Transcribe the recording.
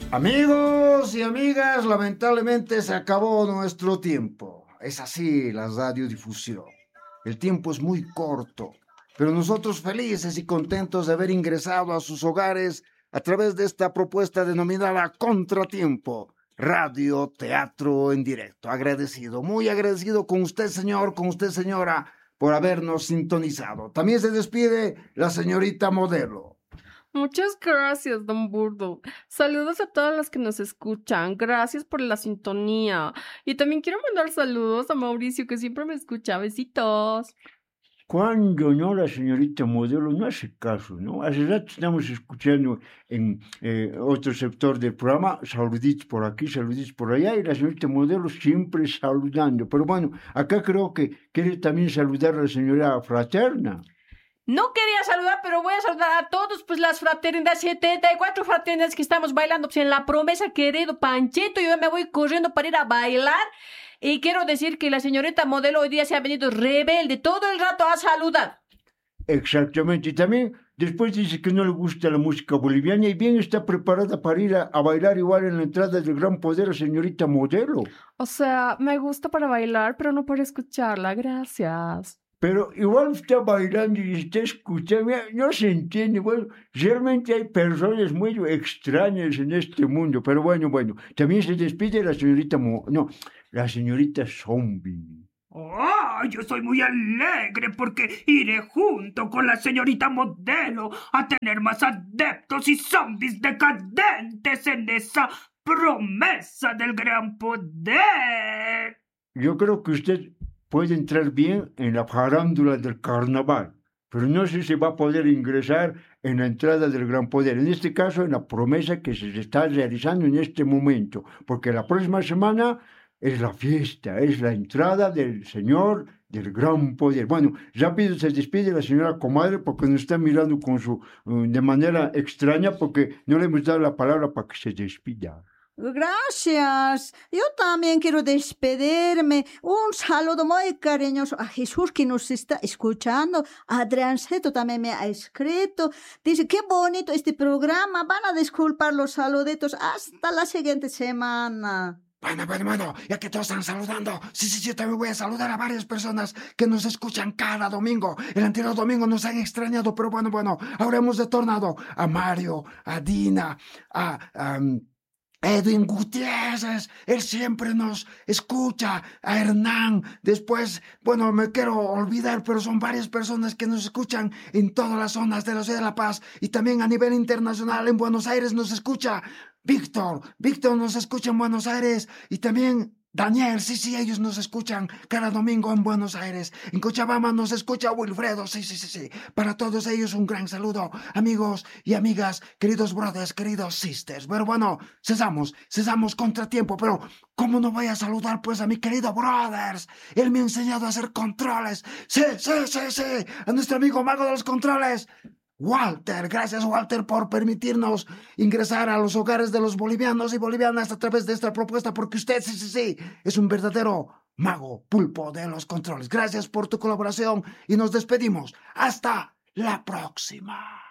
Amigos y amigas, lamentablemente se acabó nuestro tiempo. Es así la radiodifusión. El tiempo es muy corto, pero nosotros felices y contentos de haber ingresado a sus hogares a través de esta propuesta denominada Contratiempo, radio, teatro en directo. Agradecido, muy agradecido con usted, señor, con usted, señora, por habernos sintonizado. También se despide la señorita modelo. Muchas gracias, don Burdo. Saludos a todas las que nos escuchan. Gracias por la sintonía. Y también quiero mandar saludos a Mauricio, que siempre me escucha. Besitos. Cuando no, la señorita modelo no hace caso, ¿no? Hace rato estamos escuchando en otro sector del programa, saluditos por aquí, saluditos por allá, y la señorita modelo siempre saludando. Pero bueno, acá creo que quiere también saludar a la señora fraterna. No quería saludar, pero voy a saludar a todos, pues las fraternidades, 74 fraternidades que estamos bailando, pues en la promesa, querido Panchito. Yo me voy corriendo para ir a bailar. Y quiero decir que la señorita modelo hoy día se ha venido rebelde, todo el rato a saludar. Exactamente, y también después dice que no le gusta la música boliviana y bien está preparada para ir a bailar igual en la entrada del Gran Poder, señorita modelo. O sea, me gusta para bailar, pero no para escucharla. Gracias. Pero igual está bailando y está escuchando, mira, no se entiende, bueno, realmente hay personas muy extrañas en este mundo, pero bueno, también se despide la señorita, la señorita zombie. ¡Oh! Yo soy muy alegre porque iré junto con la señorita modelo a tener más adeptos y zombies decadentes en esa promesa del gran poder. Yo creo que usted puede entrar bien en la farándula del carnaval, pero no sé si va a poder ingresar en la entrada del gran poder, en este caso en la promesa que se está realizando en este momento, porque la próxima semana es la fiesta, es la entrada del señor del gran poder. Bueno, rápido se despide la señora comadre porque nos está mirando con de manera extraña porque no le hemos dado la palabra para que se despida. Gracias. Yo también quiero despedirme. Un saludo muy cariñoso a Jesús que nos está escuchando. Adrianceto también me ha escrito. Dice, qué bonito este programa. Van a disculpar los saluditos. Hasta la siguiente semana. Bueno, ya que todos están saludando, sí, yo también voy a saludar a varias personas que nos escuchan cada domingo. El anterior domingo nos han extrañado, pero bueno, ahora hemos retornado a Mario, a Dina, a Edwin Gutiérrez, él siempre nos escucha, a Hernán, después, me quiero olvidar, pero son varias personas que nos escuchan en todas las zonas de la ciudad de La Paz y también a nivel internacional en Buenos Aires nos escucha Víctor nos escucha en Buenos Aires y también Daniel, sí, ellos nos escuchan cada domingo en Buenos Aires. En Cochabamba nos escucha Wilfredo, sí. Para todos ellos un gran saludo, amigos y amigas, queridos brothers, queridos sisters. Pero bueno, cesamos contratiempo, pero ¿cómo no voy a saludar pues a mi querido brothers? Él me ha enseñado a hacer controles. Sí, a nuestro amigo mago de los controles. Walter, gracias Walter por permitirnos ingresar a los hogares de los bolivianos y bolivianas a través de esta propuesta, porque usted sí, es un verdadero mago pulpo de los controles. Gracias por tu colaboración y nos despedimos. Hasta la próxima.